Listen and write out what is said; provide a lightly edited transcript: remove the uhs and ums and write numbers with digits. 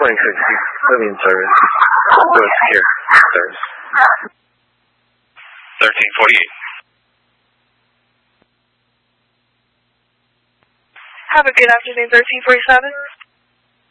Living service. So it's here. Service. 1348. Have a good afternoon, 1347.